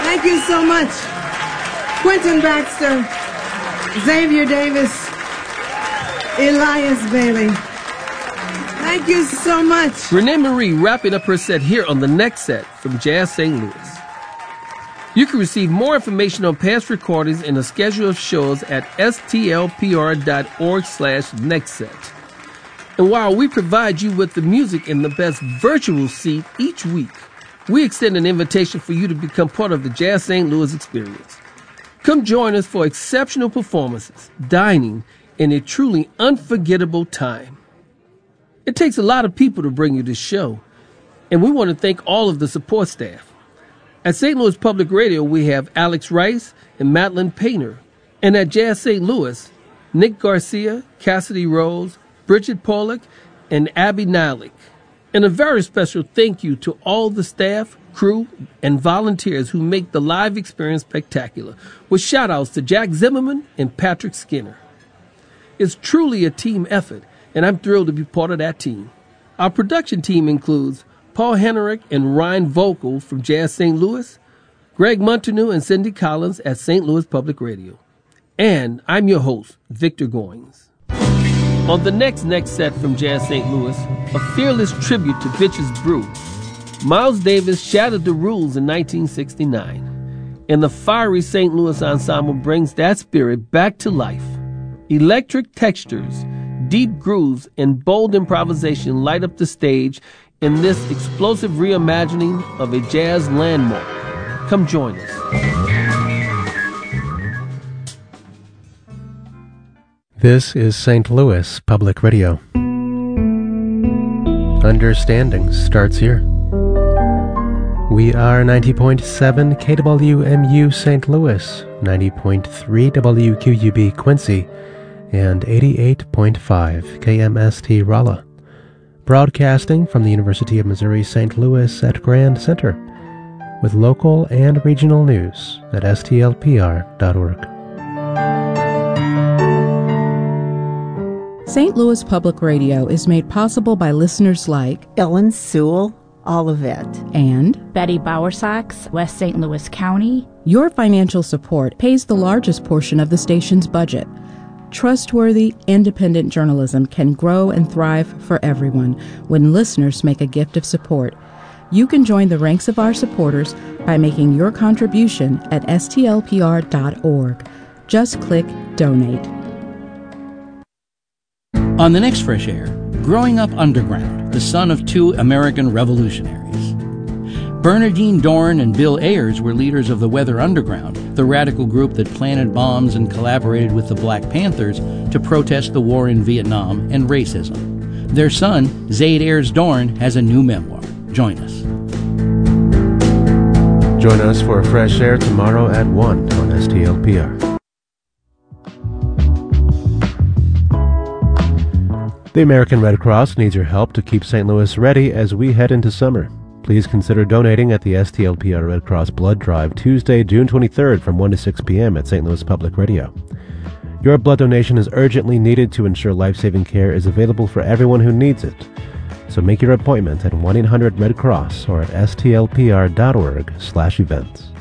Thank you so much. Quentin Baxter, Xavier Davis, Elias Bailey. Thank you so much. Renee Marie wrapping up her set here on the next set from Jazz St. Louis. You can receive more information on past recordings and a schedule of shows at stlpr.org/nextset. And while we provide you with the music and the best virtual seat each week, we extend an invitation for you to become part of the Jazz St. Louis experience. Come join us for exceptional performances, dining, and a truly unforgettable time. It takes a lot of people to bring you this show, and we want to thank all of the support staff. At St. Louis Public Radio, we have Alex Rice and Madeline Painter. And at Jazz St. Louis, Nick Garcia, Cassidy Rose, Bridget Pollock, and Abby Nalick. And a very special thank you to all the staff, crew, and volunteers who make the live experience spectacular, with shout-outs to Jack Zimmerman and Patrick Skinner. It's truly a team effort, and I'm thrilled to be part of that team. Our production team includes Paul Henrich and Ryan Vogel from Jazz St. Louis, Greg Montanew and Cindy Collins at St. Louis Public Radio. And I'm your host, Victor Goings. On the next set from Jazz St. Louis, a fearless tribute to Bitches Brew. Miles Davis shattered the rules in 1969, and the fiery St. Louis ensemble brings that spirit back to life. Electric textures, deep grooves, and bold improvisation light up the stage in this explosive reimagining of a jazz landmark. Come join us. This is St. Louis Public Radio. Understanding starts here. We are 90.7 KWMU St. Louis, 90.3 WQUB Quincy, and 88.5 KMST Rolla. Broadcasting from the University of Missouri St. Louis at Grand Center, with local and regional news at stlpr.org. St. Louis Public Radio is made possible by listeners like Ellen Sewell, Olivet, and Betty Bowersox, West St. Louis County. Your financial support pays the largest portion of the station's budget. Trustworthy, independent journalism can grow and thrive for everyone when listeners make a gift of support. You can join the ranks of our supporters by making your contribution at stlpr.org. Just click Donate. On the next Fresh Air, growing up underground, the son of two American revolutionaries. Bernardine Dorn and Bill Ayers were leaders of the Weather Underground, the radical group that planted bombs and collaborated with the Black Panthers to protest the war in Vietnam and racism. Their son, Zaid Ayers Dorn, has a new memoir. Join us. Join us for Fresh Air tomorrow at 1 on STLPR. The American Red Cross needs your help to keep St. Louis ready as we head into summer. Please consider donating at the STLPR Red Cross Blood Drive Tuesday, June 23rd from 1 to 6 p.m. at St. Louis Public Radio. Your blood donation is urgently needed to ensure life-saving care is available for everyone who needs it. So make your appointment at 1-800-RED-CROSS or at stlpr.org/events.